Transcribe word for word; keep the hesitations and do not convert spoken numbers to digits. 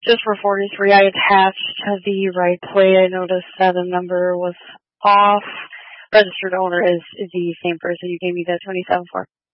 Just for forty-three, I attached the right plate. I noticed that the number was off. Registered owner is, is the same person you gave me the twenty-seven for.